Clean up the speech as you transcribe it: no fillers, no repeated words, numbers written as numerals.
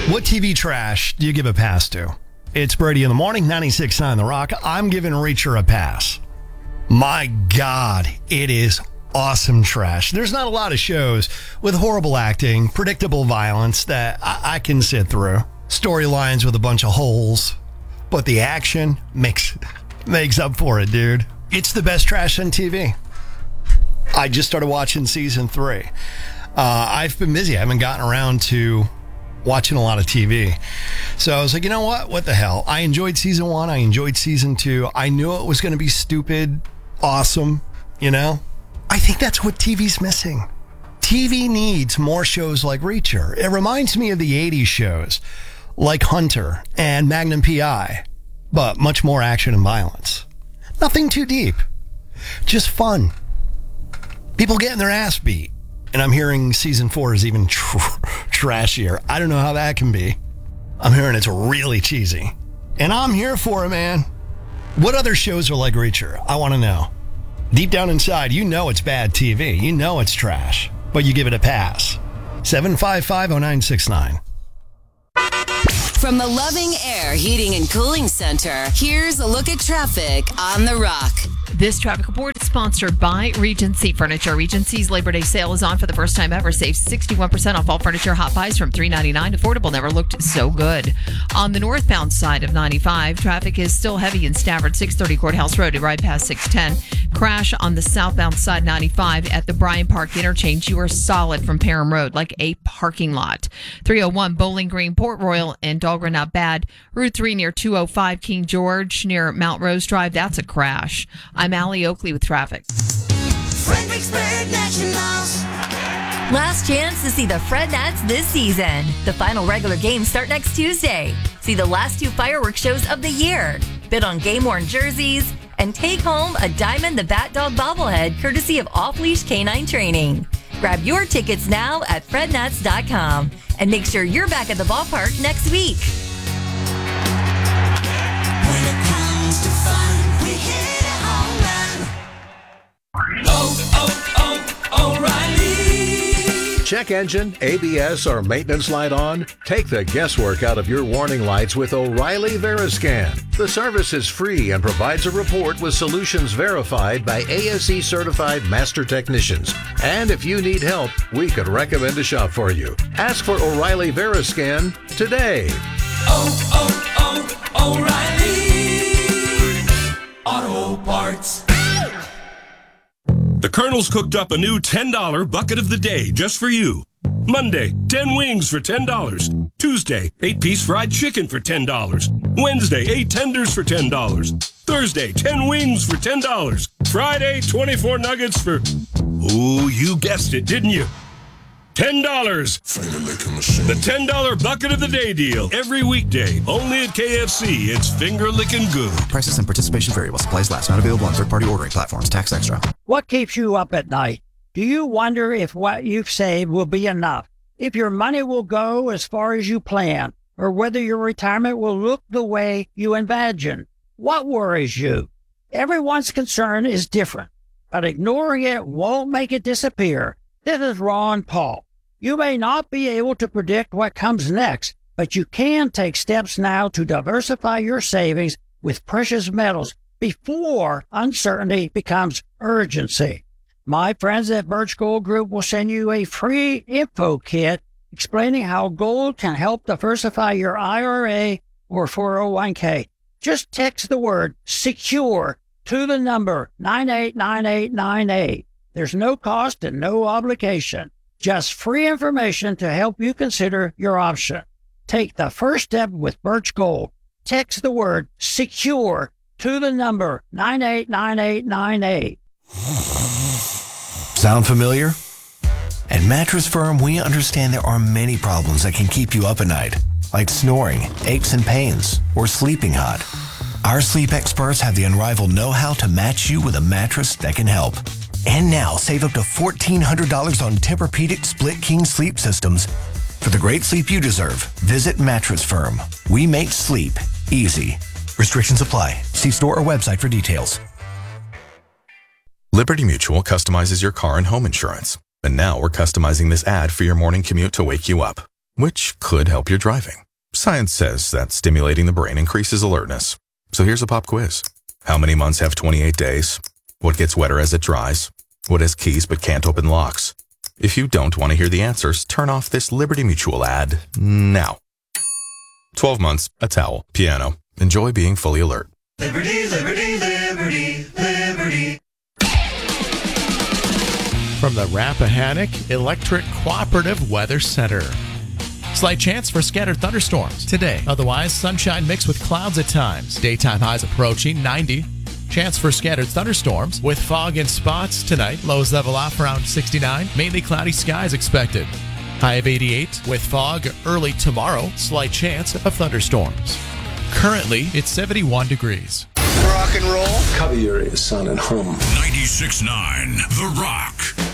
What TV trash do you give a pass to? It's Brady in the Morning, 96.9 The Rock. I'm giving Reacher a pass. My God, it is awesome trash. There's not a lot of shows with horrible acting, predictable violence that I can sit through. Storylines with a bunch of holes, but the action makes up for it, dude. It's the best trash on TV. I just started watching season 3. I've been busy. I haven't gotten around to watching a lot of TV. So I was like, you know what? What the hell? I enjoyed season 1. I enjoyed season 2. I knew it was going to be stupid, awesome, you know? I think that's what TV's missing. TV needs more shows like Reacher. It reminds me of the 80s shows like Hunter and Magnum P.I., but much more action and violence. Nothing too deep. Just fun. People getting their ass beat. And I'm hearing season 4 is even trashier. I don't know how that can be. I'm hearing it's really cheesy. And I'm here for it, man. What other shows are like Reacher? I want to know. Deep down inside, you know it's bad TV. You know it's trash. But you give it a pass. 755-0969. From the Loving Air Heating and Cooling Center, here's a look at traffic on The Rock. This traffic report is sponsored by Regency Furniture. Regency's Labor Day sale is on for the first time ever. Save 61% off all furniture. Hot buys from $3.99. Affordable never looked so good. On the northbound side of 95, traffic is still heavy in Stafford, 630 Courthouse Road, right past 610. Crash on the southbound side 95 at the Bryan Park interchange. You are solid from Parham Road, like a parking lot. 301 Bowling Green, Port Royal, and Dahlgren, not bad. Route 3 near 205 King George, near Mount Rose Drive. That's a crash. I'm Allie Oakley with traffic. Fredericksburg Nationals. Last chance to see the Fred Nats this season. The final regular games start next Tuesday. See the last 2 fireworks shows of the year. Bid on game-worn jerseys and take home a Diamond the Bat Dog bobblehead courtesy of Off Leash Canine Training. Grab your tickets now at frednats.com and make sure you're back at the ballpark next week. When it comes to fun, we hit it home run. O'Reilly. Check engine, ABS, or maintenance light on? Take the guesswork out of your warning lights with O'Reilly Veriscan. The service is free and provides a report with solutions verified by ASE certified master technicians. And if you need help, we could recommend a shop for you. Ask for O'Reilly Veriscan today. O'Reilly Auto Parts. The Colonel's cooked up a new $10 bucket of the day just for you. Monday, 10 wings for $10. Tuesday, 8-piece fried chicken for $10. Wednesday, 8 tenders for $10. Thursday, 10 wings for $10. Friday, 24 nuggets for... Ooh, you guessed it, didn't you? $10. The $10 bucket of the day deal. Every weekday, only at KFC. It's finger-licking good. Prices and participation vary. Supplies last. Not available on third-party ordering platforms. Tax extra. What keeps you up at night? Do you wonder if what you've saved will be enough? If your money will go as far as you plan? Or whether your retirement will look the way you imagine? What worries you? Everyone's concern is different, but ignoring it won't make it disappear. This is Ron Paul. You may not be able to predict what comes next, but you can take steps now to diversify your savings with precious metals before uncertainty becomes urgency. My friends at Birch Gold Group will send you a free info kit explaining how gold can help diversify your IRA or 401k. Just text the word SECURE to the number 989898. There's no cost and no obligation. Just free information to help you consider your option. Take the first step with Birch Gold. Text the word SECURE to the number 989898. Sound familiar? At Mattress Firm, we understand there are many problems that can keep you up at night, like snoring, aches and pains, or sleeping hot. Our sleep experts have the unrivaled know-how to match you with a mattress that can help. And now, save up to $1,400 on Tempur-Pedic Split King sleep systems. For the great sleep you deserve, visit Mattress Firm. We make sleep easy. Restrictions apply. See store or website for details. Liberty Mutual customizes your car and home insurance. And now we're customizing this ad for your morning commute to wake you up. which could help your driving. Science says that stimulating the brain increases alertness. So here's a pop quiz. How many months have 28 days? What gets wetter as it dries? What has keys but can't open locks? If you don't want to hear the answers, turn off this Liberty Mutual ad now. 12 months, a towel, piano. Enjoy being fully alert. Liberty, liberty, liberty, liberty. From the Rappahannock Electric Cooperative Weather Center. Slight chance for scattered thunderstorms today. Otherwise, sunshine mixed with clouds at times. Daytime highs approaching 90. Chance for scattered thunderstorms with fog in spots tonight. Lows level off around 69. Mainly cloudy skies expected. High of 88 with fog early tomorrow. Slight chance of thunderstorms. Currently, it's 71 degrees. Rock and roll. Cover your ears, son, and hum. 96.9 The Rock.